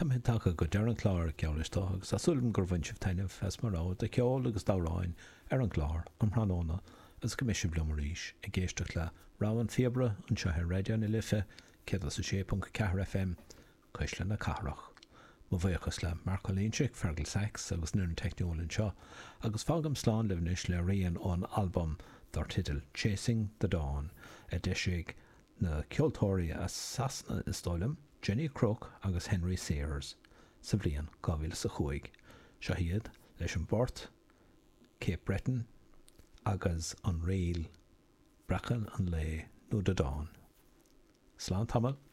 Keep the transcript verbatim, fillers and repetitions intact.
Tá mé take go dear an chláir ceolistá agus asúlm gur bhain sibh tainmh as mar rá de ceol agus dáráin ar an chláir an hranóna as go misisi blum ríis i ggéisteach le ráhan fiebre an seothir radio na lifa céad sa sé punt ceathair F M coisle na cathrach. Mo bhíochas le Marcolínseach Fergal Sachs agus nuair an techniúil seo agus fágam slán lehanis le rion ón album dar titil Chasing the Dawn a deisiigh na ceoltóirí a Sasna is Stoilm, Jenny Crook agus Henry Sears sa bhliain two thousand five. Seo hiad leis an bort Cape Breton agus an réal Brechan an Lé nó de Dawn. Slán tamil.